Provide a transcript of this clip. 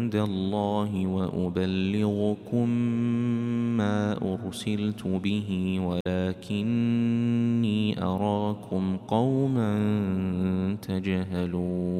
عند الله وأبلغكم ما أرسلت به ولكني أراكم قوما تجهلون